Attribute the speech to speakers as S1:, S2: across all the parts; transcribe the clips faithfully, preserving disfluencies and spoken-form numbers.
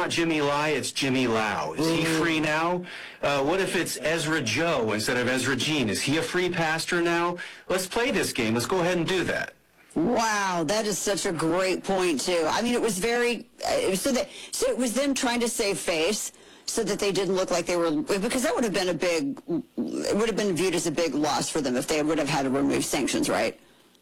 S1: not Jimmy Lai, it's Jimmy Lau. Is he free now? Uh, what if it's Ezra Joe instead of Ezra Jean? Is he a free pastor now? Let's play this game. Let's go ahead and do that.
S2: Wow, that is such a great point, too. I mean, it was very, uh, so that, so it was them trying to save face so that they didn't look like they were, because that would have been a big, it would have been viewed as a big loss for them if they would have had to remove sanctions, right?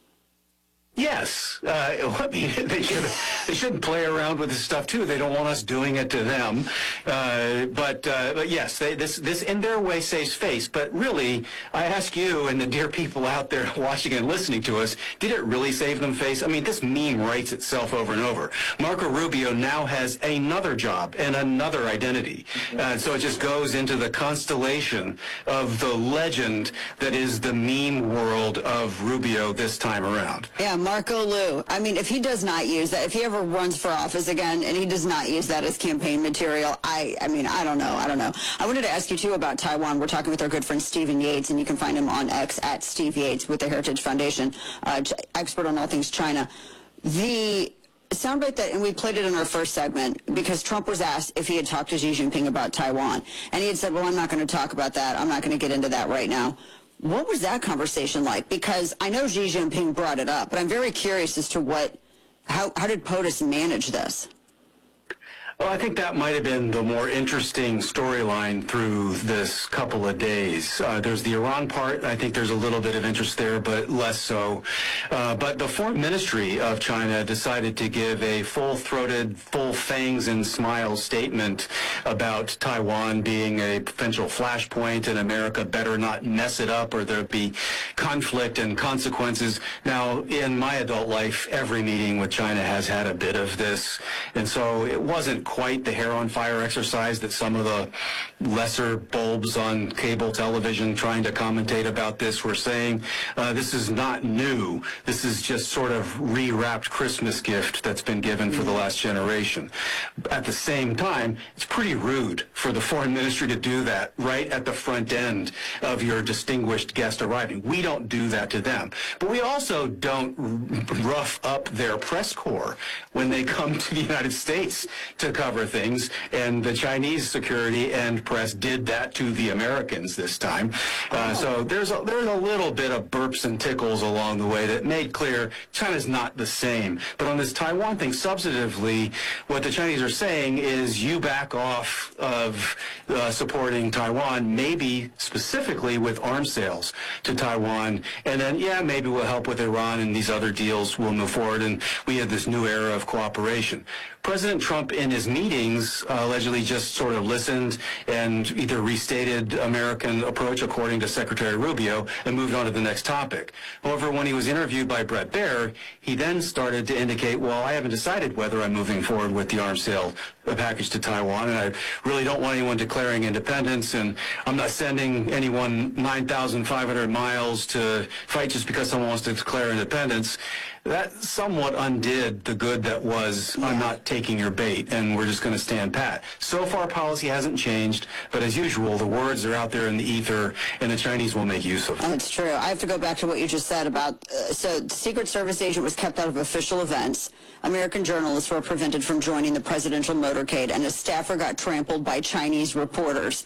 S1: Yes, uh, I mean, they should they shouldn't play around with this stuff too. They don't want us doing it to them. Uh, but, uh, but yes, they, this this in their way saves face. But really, I ask you and the dear people out there watching and listening to us, did it really save them face? I mean, this meme writes itself over and over. Marco Rubio now has another job and another identity. Uh, so it just goes into the constellation of the legend that is the meme world of Rubio this time around.
S2: Yeah. Marco Lu. I mean, if he does not use that, if he ever runs for office again and he does not use that as campaign material, I, I mean, I don't know. I don't know. I wanted to ask you, too, about Taiwan. We're talking with our good friend Stephen Yates, and you can find him on X at Steve Yates with the Heritage Foundation, uh, expert on all things China. The soundbite that, and we played it in our first segment, because Trump was asked if he had talked to Xi Jinping about Taiwan. And he had said, well, I'm not going to talk about that. I'm not going to get into that right now. What was that conversation like? Because I know Xi Jinping brought it up, but I'm very curious as to what, how, how did POTUS manage this?
S1: Well, I think that might have been the more interesting storyline through this couple of days. Uh, there's the Iran part. I think there's a little bit of interest there, but less so. Uh, but the Foreign Ministry of China decided to give a full-throated, full fangs and smiles statement about Taiwan being a potential flashpoint, and America better not mess it up or there'll be conflict and consequences. Now, in my adult life, every meeting with China has had a bit of this, and so it wasn't quite the hair on fire exercise that some of the lesser bulbs on cable television trying to commentate about this were saying. Uh, this is not new. This is just sort of rewrapped Christmas gift that's been given for the last generation. At the same time, it's pretty rude for the foreign ministry to do that right at the front end of your distinguished guest arriving. We don't do that to them. But we also don't rough up their press corps when they come to the United States to cover things, and the Chinese security and press did that to the Americans this time. Uh, so there's a, there's a little bit of burps and tickles along the way that made clear China's not the same. But on this Taiwan thing, substantively, what the Chinese are saying is you back off of uh, supporting Taiwan, maybe specifically with arms sales to Taiwan, and then, yeah, maybe we'll help with Iran and these other deals will move forward, and we have this new era of cooperation. President Trump, in his meetings, uh, allegedly just sort of listened and either restated American approach according to Secretary Rubio and moved on to the next topic. However, when he was interviewed by Bret Baier, he then started to indicate, well, I haven't decided whether I'm moving forward with the arms sale package to Taiwan, and I really don't want anyone declaring independence, and I'm not sending anyone nine thousand five hundred miles to fight just because someone wants to declare independence. That somewhat undid the good that was, I'm not taking your bait, and we're just going to stand pat. So far, policy hasn't changed, but as usual, the words are out there in the ether, and the Chinese will make use of them.
S2: That's true. I have to go back to what you just said about, uh, so the Secret Service agent was kept out of official events. American journalists were prevented from joining the presidential motorcade, and a staffer got trampled by Chinese reporters.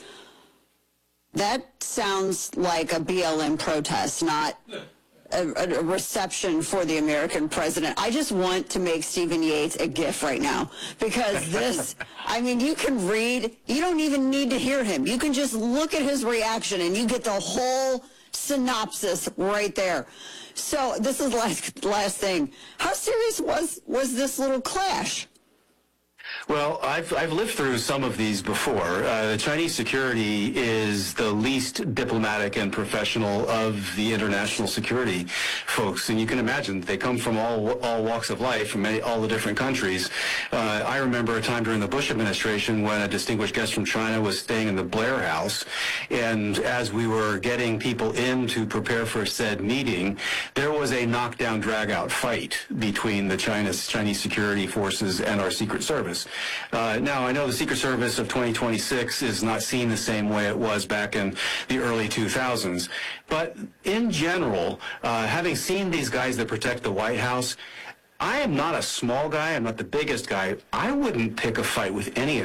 S2: That sounds like a B L M protest, not A, a reception for the American president. I just want to make Stephen Yates a GIF right now, because this, I mean, you can read, you don't even need to hear him. You can just look at his reaction and you get the whole synopsis right there. So this is last last thing. How serious was was this little clash?
S1: Well, I've, I've lived through some of these before. Uh, the Chinese security is the least diplomatic and professional of the international security folks. And you can imagine they come from all all walks of life, from many, all the different countries. Uh, I remember a time during the Bush administration when a distinguished guest from China was staying in the Blair House. And as we were getting people in to prepare for said meeting, there was a knockdown, drag-out fight between the China's, Chinese security forces and our Secret Service. Uh, now, I know the Secret Service of twenty twenty-six is not seen the same way it was back in the early two thousands. But in general, uh, having seen these guys that protect the White House, I am not a small guy. I'm not the biggest guy. I wouldn't pick a fight with any of